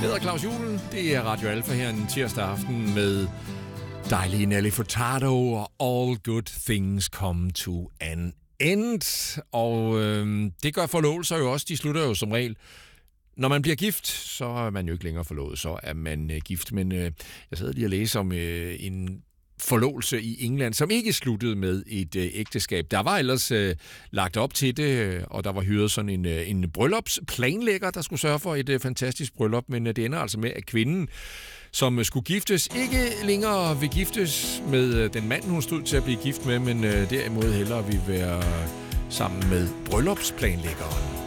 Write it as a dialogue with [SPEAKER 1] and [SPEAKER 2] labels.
[SPEAKER 1] Jeg hedder Claus Julen. Det er Radio Alfa her en tirsdag aften med dejlige Nelly Furtado og All Good Things Come to an End. Og det gør forlovelser jo også. De slutter jo som regel. Når man bliver gift, så er man jo ikke længere forlovet. Så er man gift. Men jeg sad lige og læste om en forlovelse i England, som ikke sluttede med et ægteskab. Der var ellers lagt op til det, og der var hyret sådan en bryllupsplanlægger, der skulle sørge for et fantastisk bryllup, men det ender altså med, at kvinden, som skulle giftes, ikke længere vil giftes med den mand, hun stod til at blive gift med, men derimod hellere vil være sammen med bryllupsplanlæggeren.